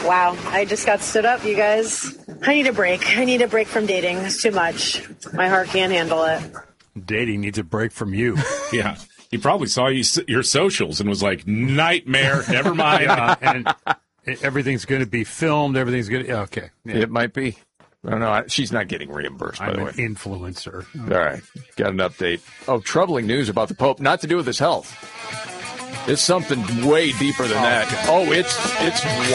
Wow. I just got stood up, you guys. I need a break. I need a break from dating. It's too much. My heart can't handle it. Dating needs a break from you. Yeah. He probably saw your socials and was like, nightmare, never mind. And everything's going to be filmed. Everything's going to... Okay. Yeah. It might be. I don't know. She's not getting reimbursed, by the way. I'm an influencer. All right. Got an update. Oh, troubling news about the Pope. Not to do with his health. It's something way deeper than that. Oh, it's